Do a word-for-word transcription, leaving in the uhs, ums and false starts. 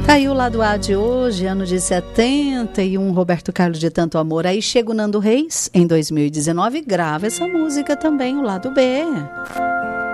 Tá aí o lado A de hoje, ano de setenta e um, Roberto Carlos, de Tanto Amor. Aí chega o Nando Reis, em dois mil e dezenove, grava essa música também, o lado B.